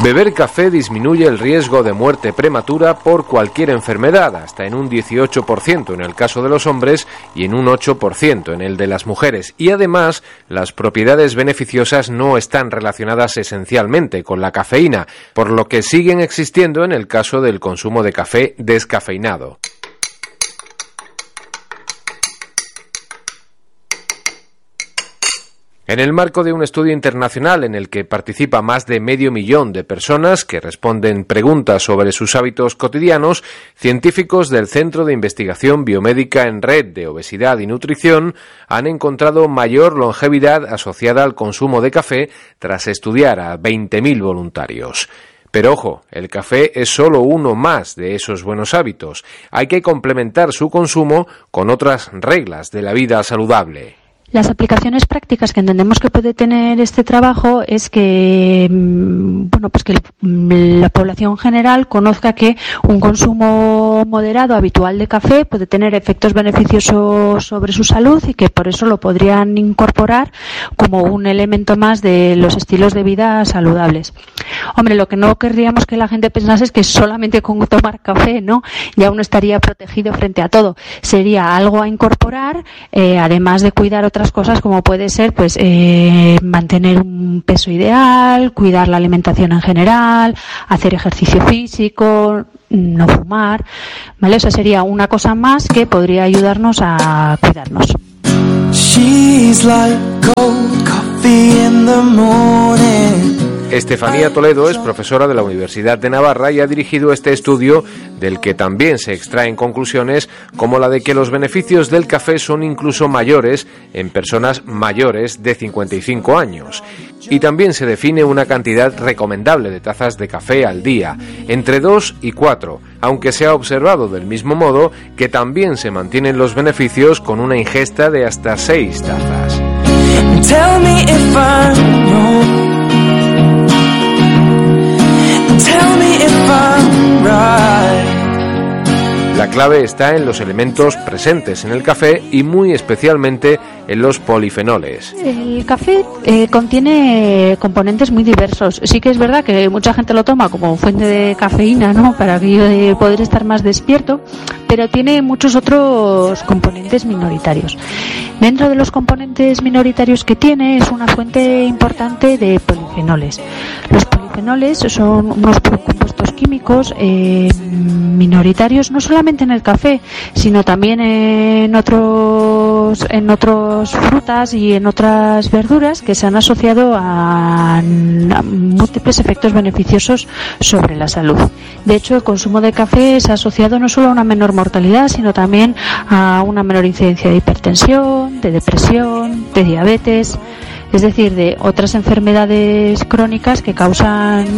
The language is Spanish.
Beber café disminuye el riesgo de muerte prematura por cualquier enfermedad, hasta en un 18% en el caso de los hombres y en un 8% en el de las mujeres. Y además, las propiedades beneficiosas no están relacionadas esencialmente con la cafeína, por lo que siguen existiendo en el caso del consumo de café descafeinado. En el marco de un estudio internacional en el que participa más de 500.000 de personas que responden preguntas sobre sus hábitos cotidianos, científicos del Centro de Investigación Biomédica en Red de Obesidad y Nutrición han encontrado mayor longevidad asociada al consumo de café tras estudiar a 20.000 voluntarios. Pero ojo, el café es solo uno más de esos buenos hábitos. Hay que complementar su consumo con otras reglas de la vida saludable. Las aplicaciones prácticas que entendemos que puede tener este trabajo es que, que la población general conozca que un consumo moderado habitual de café puede tener efectos beneficiosos sobre su salud y que por eso lo podrían incorporar como un elemento más de los estilos de vida saludables. Hombre, lo que no querríamos que la gente pensase es que solamente con tomar café, ¿no? Ya uno estaría protegido frente a todo. Sería algo a incorporar, además de cuidar otras cosas como puede ser mantener un peso ideal, cuidar la alimentación en general, hacer ejercicio físico, no fumar, ¿vale? Esa sería una cosa más que podría ayudarnos a cuidarnos. She's like cold coffee in the morning. Estefanía Toledo es profesora de la Universidad de Navarra y ha dirigido este estudio del que también se extraen conclusiones como la de que los beneficios del café son incluso mayores en personas mayores de 55 años. Y también se define una cantidad recomendable de tazas de café al día, entre 2 y 4, aunque se ha observado del mismo modo que también se mantienen los beneficios con una ingesta de hasta 6 tazas. Tell me if I'm wrong. La clave está en los elementos presentes en el café y muy especialmente en los polifenoles. El café contiene componentes muy diversos. Sí que es verdad que mucha gente lo toma como fuente de cafeína, ¿no? Para poder estar más despierto, pero tiene muchos otros componentes minoritarios. Dentro de los componentes minoritarios que tiene es una fuente importante de polifenoles. Los polifenoles son unos compuestos químicos minoritarios no solamente en el café, sino también en otras frutas y en otras verduras que se han asociado a múltiples efectos beneficiosos sobre la salud. De hecho, el consumo de café se ha asociado no solo a una menor mortalidad, sino también a una menor incidencia de hipertensión, de depresión, de diabetes, es decir, de otras enfermedades crónicas que causan